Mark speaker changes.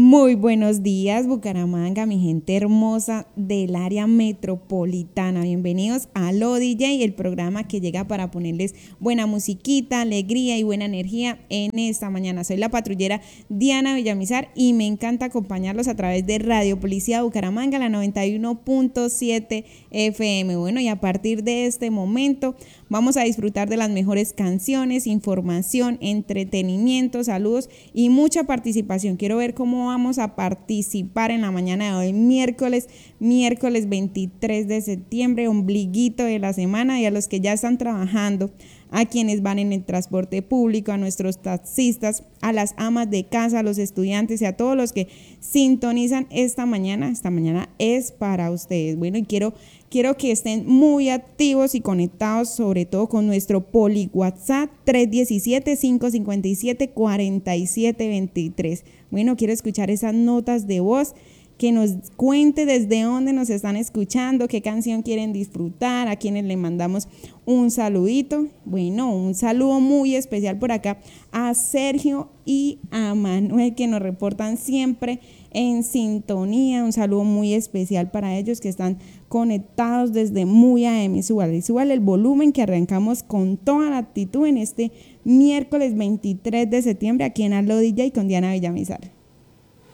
Speaker 1: Muy buenos días, Bucaramanga, mi gente hermosa del área metropolitana. Bienvenidos a Lo DJ, el programa que llega para ponerles buena musiquita, alegría y buena energía en esta mañana. Soy la patrullera Diana Villamizar y me encanta acompañarlos a través de Radio Policía Bucaramanga, la 91.7 FM. Bueno, y a partir de este momento vamos a disfrutar de las mejores canciones, información, entretenimiento, saludos y mucha participación. Quiero ver cómo vamos a participar en la mañana de hoy, miércoles 23 de septiembre, ombliguito de la semana, y a los que ya están trabajando, a quienes van en el transporte público, a nuestros taxistas, a las amas de casa, a los estudiantes y a todos los que sintonizan esta mañana. Esta mañana es para ustedes. Bueno, y quiero que estén muy activos y conectados, sobre todo con nuestro Poli WhatsApp 317-557-4723. Bueno, quiero escuchar esas notas de voz, que nos cuente desde dónde nos están escuchando, qué canción quieren disfrutar, a quienes le mandamos un saludito. Bueno, un saludo muy especial por acá a Sergio y a Manuel, que nos reportan siempre en sintonía. Un saludo muy especial para ellos que están conectados desde muy AM. Súbale el volumen, que arrancamos con toda la actitud en este miércoles 23 de septiembre aquí en Allo DJ con Diana Villamizar.